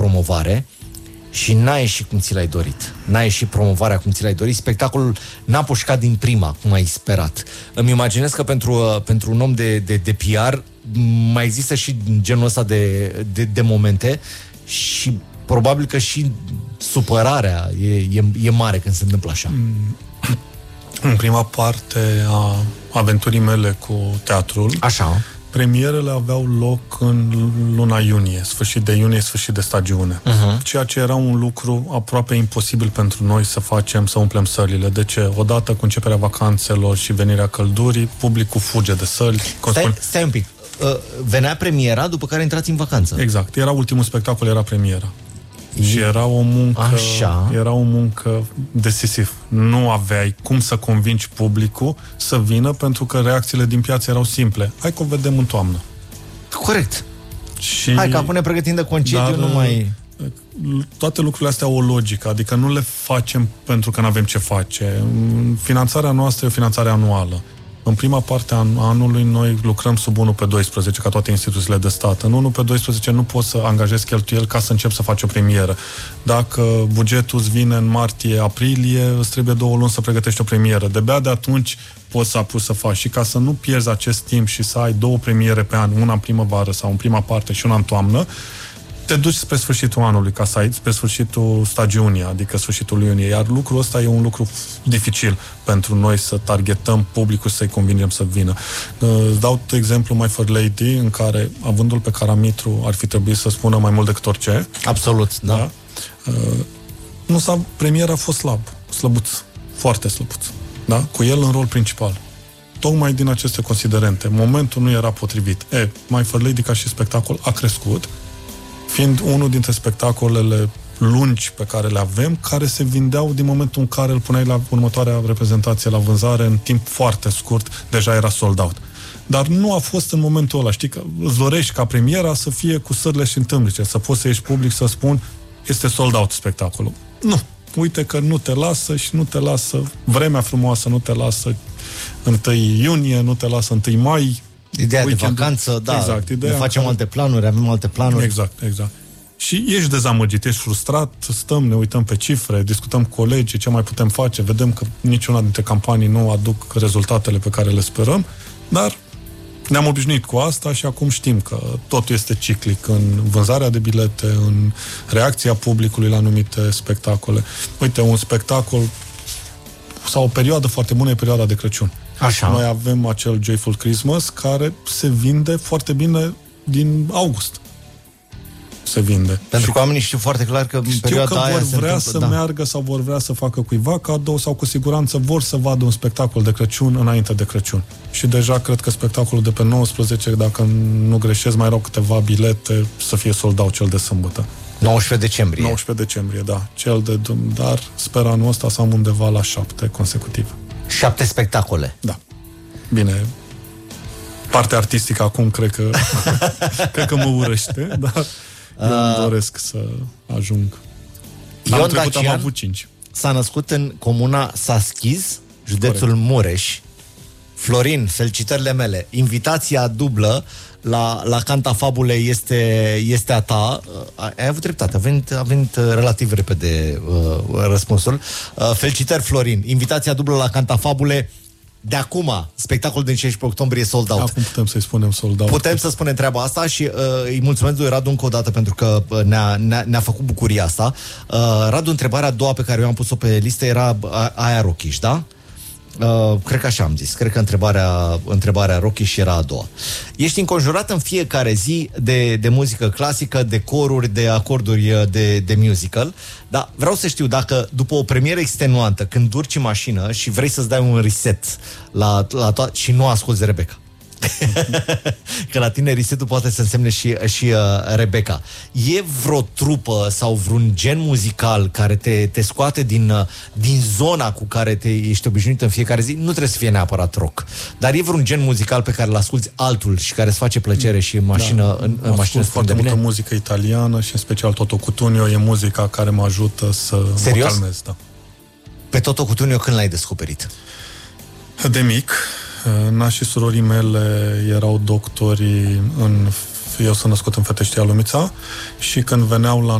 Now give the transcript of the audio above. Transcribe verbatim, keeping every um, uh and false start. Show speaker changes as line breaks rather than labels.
promovare și n-a ieșit cum ți l-ai dorit. N-a ieșit promovarea cum ți l-ai dorit. Spectacolul n-a pușcat din prima, cum ai sperat. Îmi imaginez că pentru, pentru un om de, de, de P R mai există și genul ăsta de, de, de momente și probabil că și supărarea e, e, e mare când se întâmplă așa.
În prima parte a aventurii mele cu teatrul,
așa,
premierele aveau loc în luna iunie, sfârșit de iunie, sfârșit de stagiune. Uh-huh. Ceea ce era un lucru aproape imposibil pentru noi să facem, să umplem sălile. De ce? Odată cu începerea vacanțelor și venirea căldurii, publicul fuge de săli.
Stai, spun... stai un pic. Uh, venea premiera, după care intrați în vacanță.
Exact. Era ultimul spectacol, era premiera. E... Și era o muncă, așa. Era o muncă decisiv. Nu aveai cum să convingi publicul să vină, pentru că reacțiile din piață erau simple. Hai că o vedem în toamnă.
Corect.
Și...
Hai că acum ne pregătim de concediu, dar, nu mai...
Toate lucrurile astea au o logică, adică nu le facem pentru că nu avem ce face. Finanțarea noastră e o finanțare anuală. În prima parte a anului noi lucrăm sub unu pe doisprezece, ca toate instituțiile de stat. În unu pe doisprezece nu poți să angajezi cheltuieli ca să începi să faci o premieră. Dacă bugetul îți vine în martie-aprilie, îți trebuie două luni să pregătești o premieră. De-abia de atunci poți să apuci să faci. Și ca să nu pierzi acest timp și să ai două premiere pe an, una în primăvară sau în prima parte și una în toamnă, te duci spre sfârșitul anului, ca să ai spre sfârșitul stagiunii, adică sfârșitul iunie. Iar lucrul ăsta e un lucru dificil pentru noi, să targetăm publicul, să-i convingem să vină. Îți dau exemplu My Fair Lady, în care, avându-l pe Caramitru, ar fi trebuit să spună mai mult decât orice.
Absolut, da. da?
Nu s-a, premiera a fost slab, slăbuț, foarte slăbuț. Da? Cu el în rol principal. Tocmai din aceste considerente. Momentul nu era potrivit. E, My Fair Lady ca și spectacol a crescut, fiind unul dintre spectacolele lungi pe care le avem, care se vindeau din momentul în care îl puneai la următoarea reprezentație la vânzare, în timp foarte scurt, deja era sold out. Dar nu a fost în momentul ăla, știi, că îți dorești ca premiera să fie cu sârle și întâmplice, să poți să ieși public să spun, este sold out spectacolul. Nu. Uite că nu te lasă și nu te lasă vremea frumoasă, nu te lasă întâi iunie, nu te lasă întâi mai.
Ideea de vacanță, da, exact, ideea ne facem care... alte planuri, avem alte planuri.
Exact, exact. Și ești dezamăgit, ești frustrat, stăm, ne uităm pe cifre, discutăm cu colegii, ce mai putem face, vedem că niciuna dintre campanii nu aduc rezultatele pe care le sperăm, dar ne-am obișnuit cu asta și acum știm că totul este ciclic în vânzarea de bilete, în reacția publicului la anumite spectacole. Uite, un spectacol sau o perioadă foarte bună e perioada de Crăciun.
Așa.
Noi avem acel Joyful Christmas care se vinde foarte bine din august. Se vinde.
Pentru și că oamenii știu foarte clar că în perioada
că
aia
vor
se
vrea
întâmplă,
să
da.
meargă sau vor vrea să facă cuiva cadou sau cu siguranță vor să vadă un spectacol de Crăciun înainte de Crăciun. Și deja cred că spectacolul de pe nouăsprezece, dacă nu greșesc, mai erau câteva bilete să fie sold out cel de sâmbătă.
nouăsprezece decembrie.
nouăsprezece decembrie, da. Cel de, dar sper anul ăsta să am undeva la șapte consecutiv.
Șapte spectacole.
Da. Bine, partea artistică acum cred că cred că mă urăște, dar eu uh, îmi doresc să ajung. Anul trecut am avut cinci.
S-a născut în comuna Saschiz, județul Corect. Mureș. Florin, felicitările mele. Invitația dublă la, la Cantafabule este, este a ta. Ai avut dreptate, a venit, a venit relativ repede uh, răspunsul. Uh, felicitări, Florin. Invitația dublă la Cantafabule. De acum, spectacolul din șaisprezece octombrie e sold out.
Acum putem să-i spunem sold out.
Putem să spunem treaba asta și uh, îi mulțumesc lui Radu încă o dată pentru că uh, ne-a, ne-a, ne-a făcut bucuria asta. Uh, Radu, întrebarea a doua pe care eu am pus-o pe listă era aia Rochiș, da? Uh, cred că așa am zis. Cred că întrebarea, întrebarea Rochiș era a doua. Ești înconjurat în fiecare zi de, de muzică clasică, de coruri, de acorduri de, de musical, dar vreau să știu dacă după o premieră extenuantă, când urci în mașină și vrei să-ți dai un reset la, la to- și nu asculți Rebecca. Că la tine resetul poate să însemne și, și uh, Rebecca. E vreo trupă sau vreun gen muzical care te, te scoate din, uh, din zona cu care te ești obișnuit în fiecare zi? Nu trebuie să fie neapărat rock, dar e vreun gen muzical pe care îl asculți altul și care îți face plăcere și în mașină, da, în, în mașină
foarte multă muzică italiană și în special Toto Cutugno e muzica care mă ajută să
Serios?
mă calmez. Da.
Pe Toto Cutugno când l-ai descoperit?
De mic. Nașii surorii mele erau doctori în... Eu sunt născut în Feteștia Lumița și când veneau la